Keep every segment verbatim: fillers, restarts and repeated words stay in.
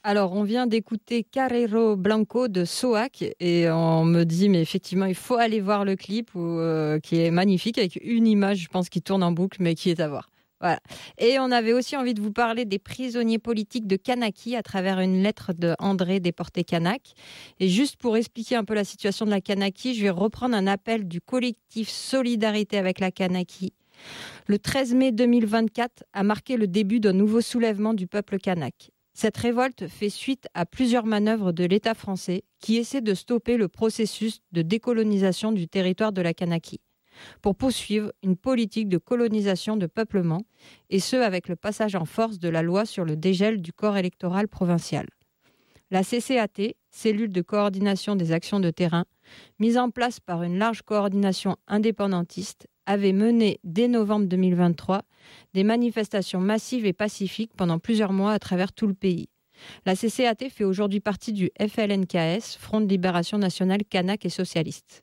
Alors, on vient d'écouter Carrero Blanco de Soak et on me dit, mais effectivement, il faut aller voir le clip où, euh, qui est magnifique avec une image, je pense, qui tourne en boucle, mais qui est à voir. Voilà. Et on avait aussi envie de vous parler des prisonniers politiques de Kanaki à travers une lettre de André déporté Kanak. Et juste pour expliquer un peu la situation de la Kanaki, je vais reprendre un appel du collectif Solidarité avec la Kanaki. Le treize mai deux mille vingt-quatre a marqué le début d'un nouveau soulèvement du peuple kanak. Cette révolte fait suite à plusieurs manœuvres de l'État français qui essaient de stopper le processus de décolonisation du territoire de la Kanaki pour poursuivre une politique de colonisation de peuplement, et ce avec le passage en force de la loi sur le dégel du corps électoral provincial. La C C A T, cellule de coordination des actions de terrain, mise en place par une large coordination indépendantiste, avait mené dès novembre deux mille vingt-trois des manifestations massives et pacifiques pendant plusieurs mois à travers tout le pays. La C C A T fait aujourd'hui partie du F L N K S, Front de Libération Nationale Kanak et Socialiste.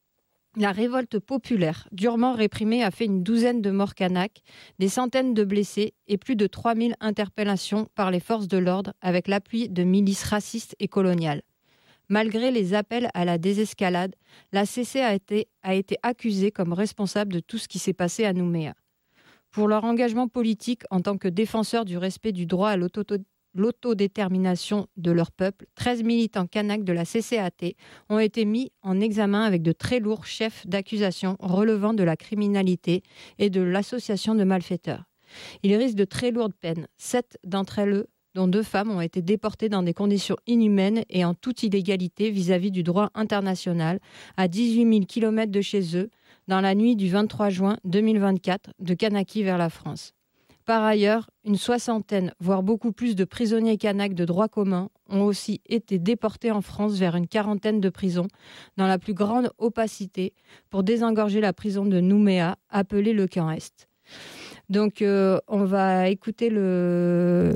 La révolte populaire, durement réprimée, a fait une douzaine de morts kanaks, des centaines de blessés et plus de trois mille interpellations par les forces de l'ordre avec l'appui de milices racistes et coloniales. Malgré les appels à la désescalade, la C C A T a été accusée comme responsable de tout ce qui s'est passé à Nouméa. Pour leur engagement politique en tant que défenseurs du respect du droit à l'auto- l'autodétermination de leur peuple, treize militants kanaks de la C C A T ont été mis en examen avec de très lourds chefs d'accusation relevant de la criminalité et de l'association de malfaiteurs. Ils risquent de très lourdes peines. Sept d'entre elles, dont deux femmes, ont été déportées dans des conditions inhumaines et en toute illégalité vis-à-vis du droit international, à dix-huit mille kilomètres de chez eux, dans la nuit du vingt-trois juin deux mille vingt-quatre, de Kanaki vers la France. Par ailleurs, une soixantaine, voire beaucoup plus de prisonniers kanaks de droit commun ont aussi été déportés en France vers une quarantaine de prisons, dans la plus grande opacité, pour désengorger la prison de Nouméa, appelée le Camp Est. Donc, euh, on va écouter le,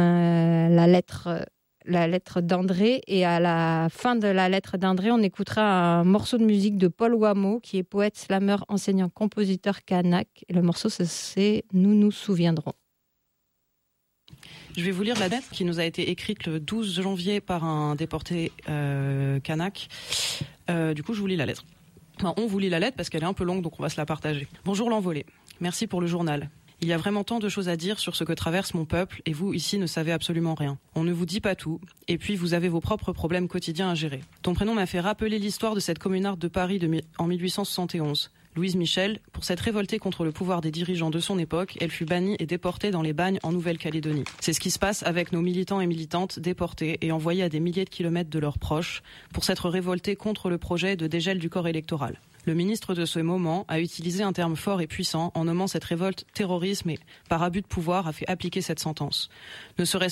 la, la, lettre, la lettre d'André. Et à la fin de la lettre d'André, on écoutera un morceau de musique de Paul Wameau, qui est poète, slameur, enseignant, compositeur kanak. Et le morceau, c'est « Nous nous souviendrons ». Je vais vous lire la lettre qui nous a été écrite le douze janvier par un déporté euh, kanak. Euh, du coup, je vous lis la lettre. Enfin, on vous lit la lettre parce qu'elle est un peu longue, donc on va se la partager. Bonjour l'envolé. Merci pour le journal. Il y a vraiment tant de choses à dire sur ce que traverse mon peuple et vous, ici, ne savez absolument rien. On ne vous dit pas tout, et puis vous avez vos propres problèmes quotidiens à gérer. Ton prénom m'a fait rappeler l'histoire de cette communarde de Paris de mi- en mille huit cent soixante et onze. Louise Michel, pour s'être révoltée contre le pouvoir des dirigeants de son époque, elle fut bannie et déportée dans les bagnes en Nouvelle-Calédonie. C'est ce qui se passe avec nos militants et militantes déportés et envoyés à des milliers de kilomètres de leurs proches pour s'être révoltés contre le projet de dégel du corps électoral. Le ministre de ce moment a utilisé un terme fort et puissant en nommant cette révolte terrorisme et, par abus de pouvoir, a fait appliquer cette sentence. Ne serait-ce